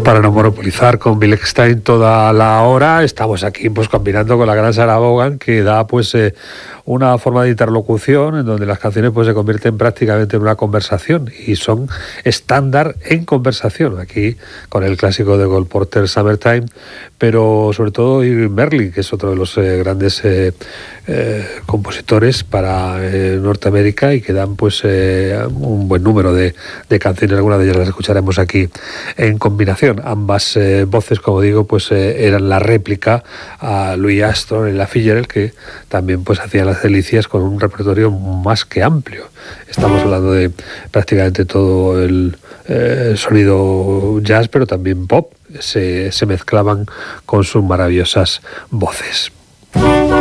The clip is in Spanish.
Para no monopolizar con Bill Eckstine toda la hora, estamos aquí pues combinando con la gran Sarah Vaughan, que da pues una forma de interlocución en donde las canciones pues se convierten prácticamente en una conversación y son estándar en conversación. Aquí con el clásico de Cole Porter, Summertime, pero sobre todo Irving Berlin, que es otro de los grandes compositores para Norteamérica, y que dan pues un buen número de canciones. Algunas de ellas las escucharemos aquí en combinación. Ambas voces, como digo, pues eran la réplica a Louis Armstrong en la Fitzgerald, que también pues hacía las delicias con un repertorio más que amplio. Estamos hablando de prácticamente todo el sonido jazz, pero también pop se mezclaban con sus maravillosas voces.